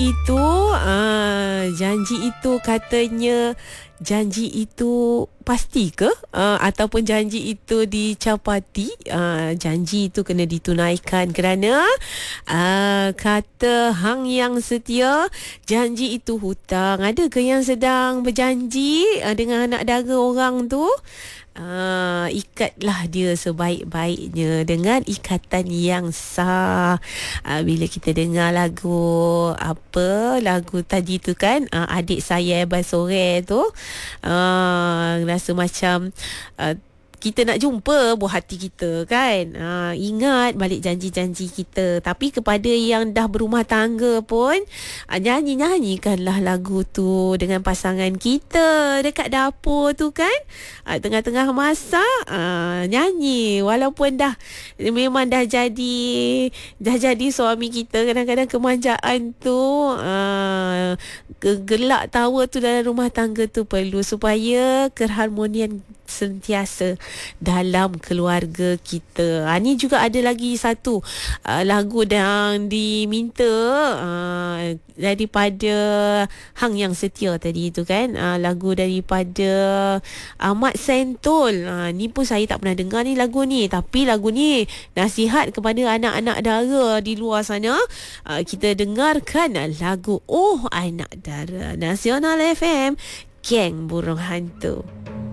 janji itu katanya janji itu pasti ke? Ataupun janji itu dicapati? Janji itu kena ditunaikan kerana kata hang yang setia, janji itu hutang. Ada ke yang sedang berjanji dengan anak dara orang tu? Ikatlah dia sebaik-baiknya dengan ikatan yang sah. Bila kita dengar lagu tadi tu kan, Adik Saya Basore tu, rasa macam kita nak jumpa buah hati kita kan. Ingat balik janji-janji kita. Tapi kepada yang dah berumah tangga pun, nyanyikanlah lagu tu dengan pasangan kita dekat dapur tu kan. Tengah-tengah masak, nyanyi. Walaupun memang dah jadi suami kita, kadang-kadang kemanjaan tu, gelak tawa tu dalam rumah tangga tu perlu supaya keharmonian sentiasa dalam keluarga kita. Ni juga ada lagi satu lagu yang diminta daripada hang yang setia tadi tu kan, lagu daripada Ahmad Sentul. Ni pun saya tak pernah dengar ni lagu ni, tapi lagu ni nasihat kepada anak-anak dara di luar sana. Kita dengarkan lagu Oh Anak Dara, Nasional FM, Geng Burung Hantu.